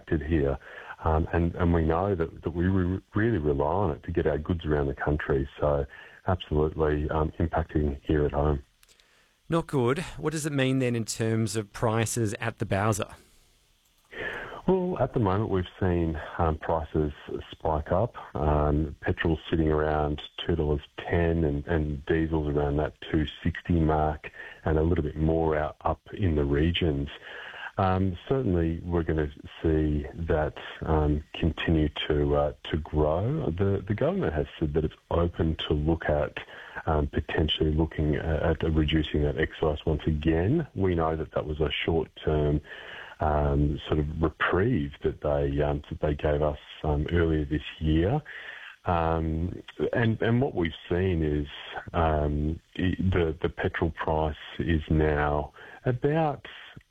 impacted here. And we know that we really rely on it to get our goods around the country. So absolutely impacting here at home. Not good. What does it mean then in terms of prices at the Bowser? Well, at the moment we've seen prices spike up. Petrol's sitting around $2.10 and diesel's around that $2.60 mark, and a little bit more up in the regions. Certainly we're going to see that continue to grow. The government has said that it's open to look at potentially looking at reducing that excise once again. We know that was a short-term sort of reprieve that they gave us earlier this year. And what we've seen is the petrol price is now about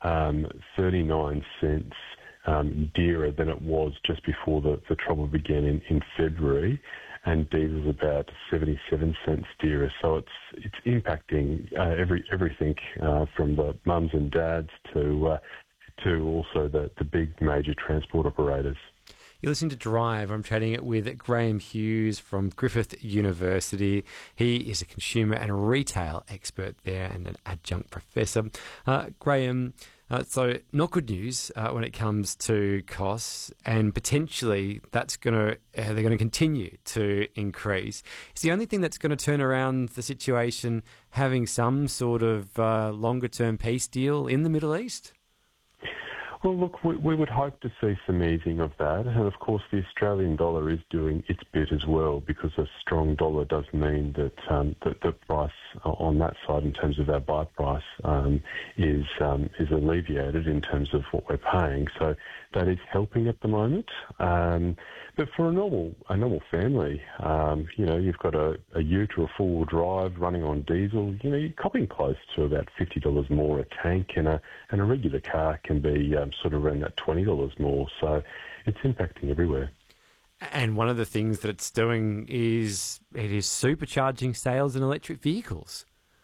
39 cents dearer than it was just before the trouble began in February, and diesel's about 77 cents dearer. So it's impacting everything from the mums and dads to also the big major transport operators. You're listening to Drive. I'm chatting it with Graham Hughes from Griffith University. He is a consumer and retail expert there and an adjunct professor. Graham, so not good news when it comes to costs, and potentially they're going to continue to increase. Is the only thing that's going to turn around the situation having some sort of longer-term peace deal in the Middle East? Well, look, we would hope to see some easing of that. And, of course, the Australian dollar is doing its bit as well, because a strong dollar does mean that the price on that side, in terms of our buy price, is alleviated in terms of what we're paying. So that is helping at the moment. But for a normal family, you've got a ute or a four-wheel drive running on diesel, you're copping close to about $50 more a tank, and a regular car can be sort of around that $20 more. So it's impacting everywhere. And one of the things that it's doing is it is supercharging sales in electric vehicles.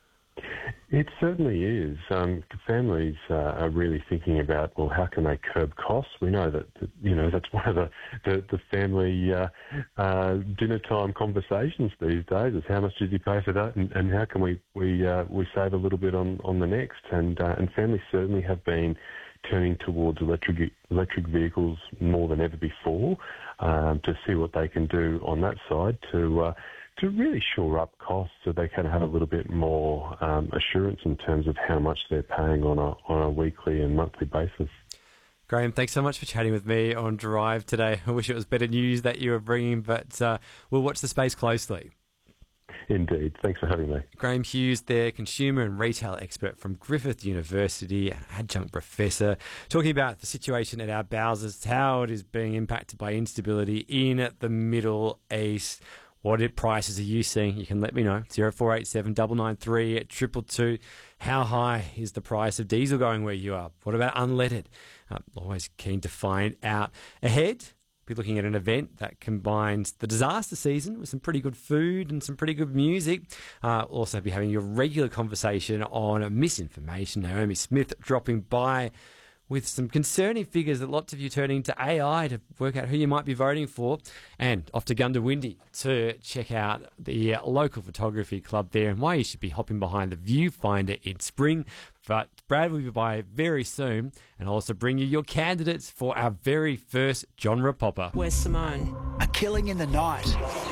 It certainly is. Families are really thinking about, well, how can they curb costs? We know that that's one of the family dinner time conversations these days, is how much did you pay for that, and how can we save a little bit on the next? And families certainly have been turning towards electric vehicles more than ever before, to see what they can do on that side to really shore up costs, so they can have a little bit more assurance in terms of how much they're paying on a weekly and monthly basis. Graham, thanks so much for chatting with me on Drive today. I wish it was better news that you were bringing, but we'll watch the space closely. Indeed. Thanks for having me. Graham Hughes there, consumer and retail expert from Griffith University, an adjunct professor, talking about the situation at our Bowsers, how it is being impacted by instability in the Middle East. What prices are you seeing? You can let me know. 0487 993 222. How high is the price of diesel going where you are? What about unleaded? Always keen to find out. Ahead, be looking at an event that combines the disaster season with some pretty good food and some pretty good music. Also be having your regular conversation on misinformation. Naomi Smith dropping by with some concerning figures that lots of you turning to AI to work out who you might be voting for. And off to Goondiwindi to check out the local photography club there and why you should be hopping behind the viewfinder in spring. But Brad will be by very soon, and I'll also bring you your candidates for our very first genre popper. Where's Simone? A killing in the night.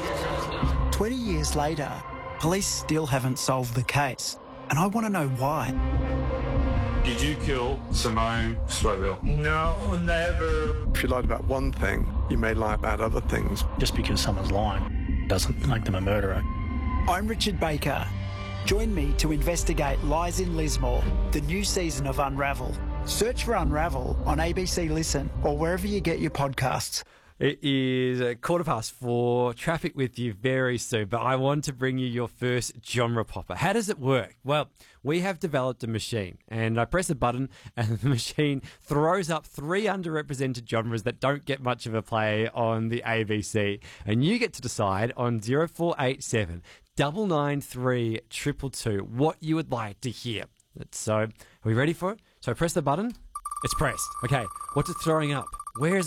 20 years later, police still haven't solved the case, and I want to know why. Did you kill Simone Slowell? No, never. If you lied about one thing, you may lie about other things. Just because someone's lying doesn't make them a murderer. I'm Richard Baker. Join me to investigate Lies in Lismore, the new season of Unravel. Search for Unravel on ABC Listen or wherever you get your podcasts. It is 4:15. Traffic with you very soon, but I want to bring you your first genre popper. How does it work? Well, we have developed a machine, and I press a button, and the machine throws up 3 underrepresented genres that don't get much of a play on the ABC, and you get to decide on 0487 993 222 what you would like to hear. So, are we ready for it? So I press the button. It's pressed. Okay, what's it throwing up? Where is